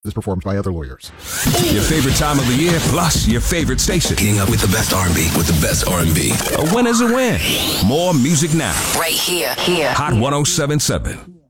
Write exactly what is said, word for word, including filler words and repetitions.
is performed by other lawyers. Your favorite time of the year, plus your favorite station. Getting up with the best R and B, with the best R and B. A win is a win. More music now. Right here, here. Hot one oh seven point seven.